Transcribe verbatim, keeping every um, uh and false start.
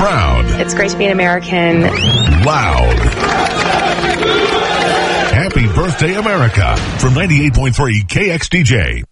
Proud. It's great to be an American. Loud. Happy birthday, America. From ninety-eight point three K X D J.